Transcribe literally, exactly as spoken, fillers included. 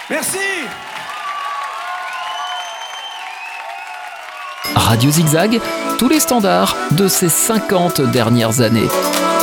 Merci. Radio Zigzag, tous les standards de ces cinquante dernières années.